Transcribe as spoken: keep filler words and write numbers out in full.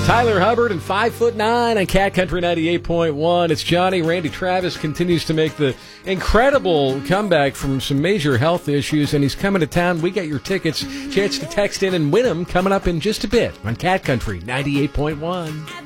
Tyler Hubbard and five foot nine on Cat Country ninety-eight point one. It's Johnny. Randy Travis continues to make the incredible comeback from some major health issues, and he's coming to town. We got your tickets. Chance to text in and win them coming up in just a bit on Cat Country ninety-eight point one.